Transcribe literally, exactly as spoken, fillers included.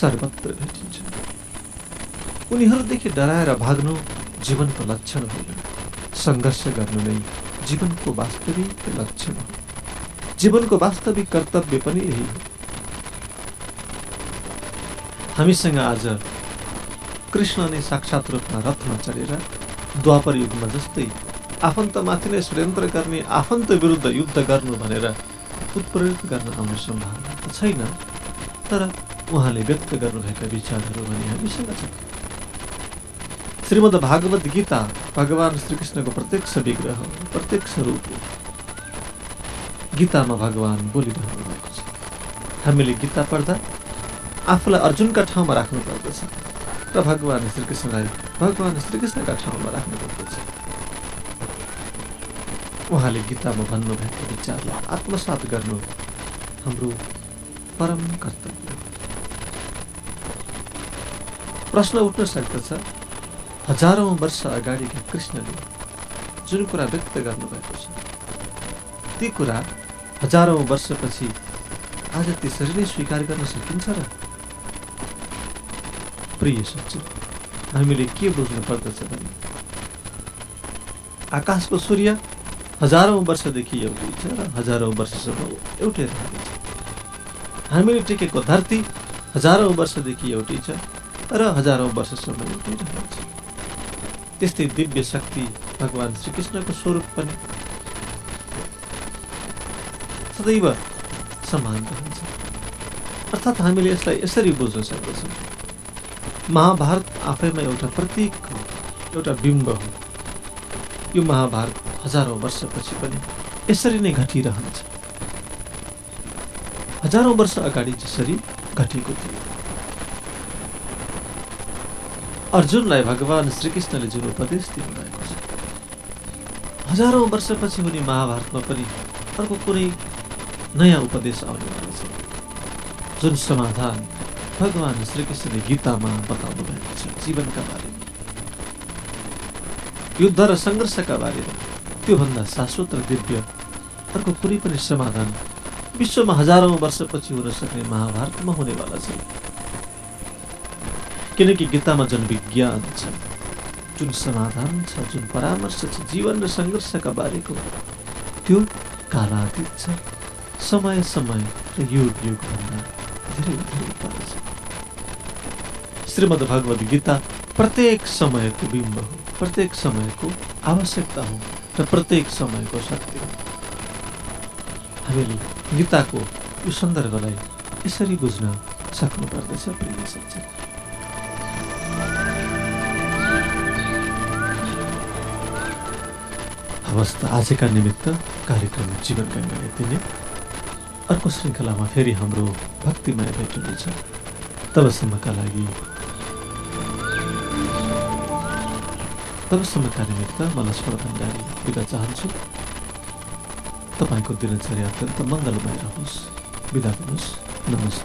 सर्वत्र भेटिन्छ। उनीहरूदेखि डराएर भाग्नु जीवनको लक्षण होइन, सङ्घर्ष गर्नु नै जीवनको वास्तविक लक्षण हो। जीवनको वास्तविक कर्तव्य पनि यही हो। हामीसँग आज कृष्ण नै साक्षात रूपमा रथमा चढेर द्वापर युगमा जस्तै आफन्तमाथि नै षड्यन्त्र गर्ने, आफन्त विरुद्ध युद्ध गर्नु भनेर उत्प्रेरित गर्न आउने सम्भावना त छैन, तर उहाँले व्यक्त गर्नुभएका विचारहरू भने हामीसँग छन्। श्रीमद् भागवत गीता भगवान श्रीकृष्णको प्रत्यक्ष विग्रह, प्रत्यक्ष रूप हो। गीतामा भगवान बोलिरहनु भएको छ। हामीले गीता पढ्दा आफूलाई अर्जुनका ठाउँमा राख्नु पर्दछ र भगवान श्रीकृष्णलाई भगवान श्रीकृष्णका ठाउँमा राख्नु पर्दछ। उहाँले गीतामा भन्नुभएको विचारलाई आत्मसात गर्नु हाम्रो परम कर्तव्य। प्रश्न उठ्न सक्दछ, हजारौं वर्ष अगाडिका कृष्णले जुन कुरा व्यक्त गर्नुभएको छ, ती कुरा हजारौं वर्षपछि आज त्यसरी नै स्वीकार गर्न सकिन्छ र? प्रिय सज्जन, हामीले के बुझ्नु पर्दछ भने आकाशको सूर्य हजारौं वर्षदेखि एउटै छ र हजारौं वर्षसम्म एउटै रहन्छ। हामीले टेकेको धरती हजारौं वर्षदेखि एउटै छ र हजारौं वर्षसम्म एउटै रहन्छ। त्यस्तै दिव्य शक्ति भगवान श्रीकृष्णको स्वरूप पनि सदैव समान रहन्छ। अर्थात् हामीले यसलाई यसरी बुझ्न सक्दछौँ, महाभारत आफैमा एउटा प्रतीक हो, एउटा बिम्ब हो। यो महाभारत हजारौं वर्षपछि पनि यसरी नै घटिरहन्छ। हजारौं वर्ष अगाडि जसरी घटेको थियो। अर्जुनलाई भगवान श्रीकृष्णले जुन उपदेश दिनुभएको छ, हजारौं वर्षपछि हुने महाभारतमा पनि अर्को कुनै नयाँ उपदेश आउनेवाला छ, जुन समाधान भगवान श्रीकृष्णले गीतामा बताउनु भएको छ। जीवनका बारेमा, युद्ध र सङ्घर्षका बारेमा त्योभन्दा शाश्वत र दिव्य अर्को कुनै पनि समाधान विश्वमा हजारौं वर्षपछि हुन सक्ने महाभारतमा हुनेवाला छ। किनकि गीतामा जुन विज्ञान छ, जुन समाधान छ, जुन परामर्श छ जीवन र सङ्घर्षका बारेको, त्यो कालातीत छ, समय समय र युग युगभन्दा धेरै धेरै पर छ। श्रीमद् भगवत गीता प्रत्येक समयको बिम्ब हो, प्रत्येक समयको आवश्यकता हो र प्रत्येक समयको शक्ति हो। हामीले गीताको यो सन्दर्भलाई यसरी बुझ्न सक्नु पर्दछ। प्रिय सज्जन, हवस् त आजका निमित्त कार्यक्रम जीवन गङ्गाले दिने अर्को श्रृङ्खलामा फेरि हाम्रो भक्तिमय भेट हुनेछ। तबसम्मका लागि तबसम्मका निमित्त म लक्ष्मण भण्डारी बिदा चाहन्छु। तपाईँको दिनचर्या अत्यन्त मङ्गलमय रहोस्। बिदा दिनुहोस्। नमस्कार।